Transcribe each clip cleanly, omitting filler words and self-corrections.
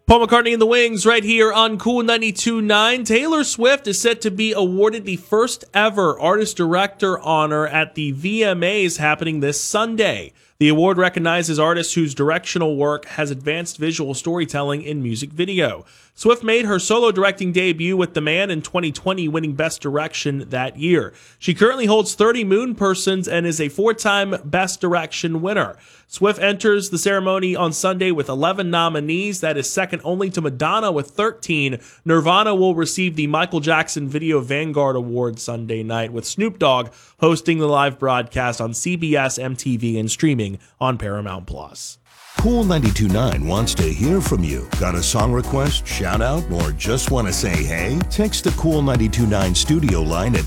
Paul McCartney and the Wings right here on Cool 92.9. Taylor Swift is set to be awarded the first ever Artist Director honor at the VMAs happening this Sunday. The award recognizes artists whose directional work has advanced visual storytelling in music video. Swift made her solo directing debut with The Man in 2020, winning Best Direction that year. She currently holds 30 Moon Persons and is a 4-time Best Direction winner. Swift enters the ceremony on Sunday with 11 nominees. That is second only to Madonna with 13. Nirvana will receive the Michael Jackson Video Vanguard Award Sunday night, with Snoop Dogg hosting the live broadcast on CBS, MTV, and streaming on Paramount+. Cool 92.9 wants to hear from you. Got a song request, shout out, or just want to say hey? Text the Cool 92.9 studio line at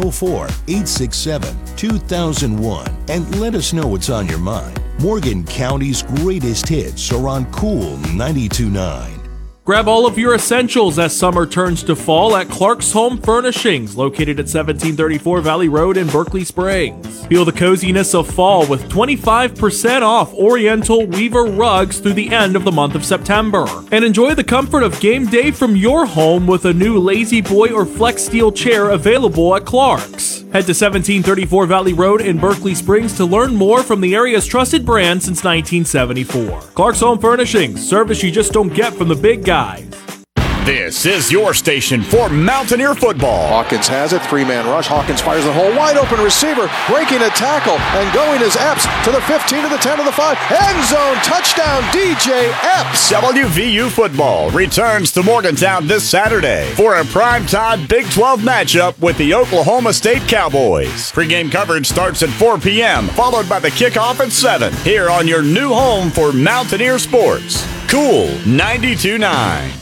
304-867-2001 and let us know what's on your mind. Morgan County's greatest hits are on Cool 92.9. Grab all of your essentials as summer turns to fall at Clark's Home Furnishings, located at 1734 Valley Road in Berkeley Springs. Feel the coziness of fall with 25% off Oriental Weaver rugs through the end of the month of September. And enjoy the comfort of game day from your home with a new Lazy Boy or Flex Steel chair available at Clark's. Head to 1734 Valley Road in Berkeley Springs to learn more from the area's trusted brand since 1974. Clark's Home Furnishings, service you just don't get from the big guys. This is your station for Mountaineer football. Hawkins has it, three-man rush. Hawkins fires the hole, wide open receiver, breaking a tackle, and going is Epps to the 15, to the 10, to the 5. End zone, touchdown, DJ Epps. WVU football returns to Morgantown this Saturday for a primetime Big 12 matchup with the Oklahoma State Cowboys. Pre-game coverage starts at 4 p.m., followed by the kickoff at 7, here on your new home for Mountaineer sports. Cool 92.9.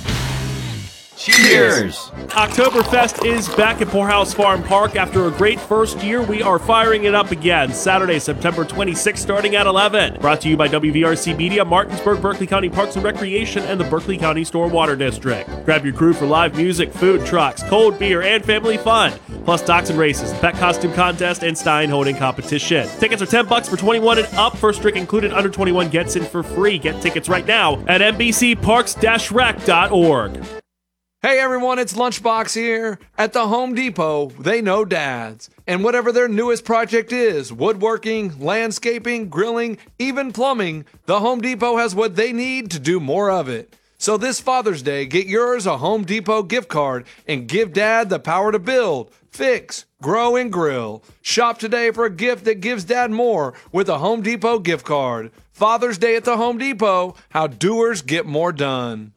Cheers! Oktoberfest is back at Poorhouse Farm Park. After a great first year, we are firing it up again. Saturday, September 26th, starting at 11. Brought to you by WVRC Media, Martinsburg, Berkeley County Parks and Recreation, and the Berkeley County Stormwater District. Grab your crew for live music, food trucks, cold beer, and family fun. Plus dachshund races, pet costume contest, and Stein holding competition. Tickets are $10 for 21 and up. First drink included, under 21 gets in for free. Get tickets right now at NBCParks-Rec.org. Hey everyone, it's Lunchbox here. At the Home Depot, they know dads. And whatever their newest project is, woodworking, landscaping, grilling, even plumbing, the Home Depot has what they need to do more of it. So this Father's Day, get yours a Home Depot gift card and give Dad the power to build, fix, grow, and grill. Shop today for a gift that gives Dad more with a Home Depot gift card. Father's Day at the Home Depot, how doers get more done.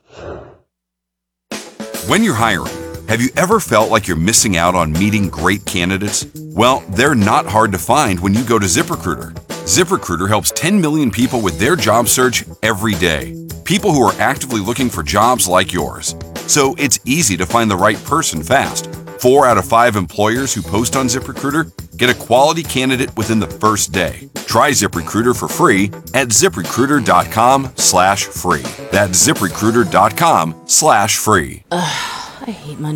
When you're hiring, have you ever felt like you're missing out on meeting great candidates? Well, they're not hard to find when you go to ZipRecruiter. ZipRecruiter helps 10 million people with their job search every day. People who are actively looking for jobs like yours. So it's easy to find the right person fast. 4 out of 5 employers who post on ZipRecruiter get a quality candidate within the first day. Try ZipRecruiter for free at ZipRecruiter.com/free. That's ZipRecruiter.com/free. I hate Monday.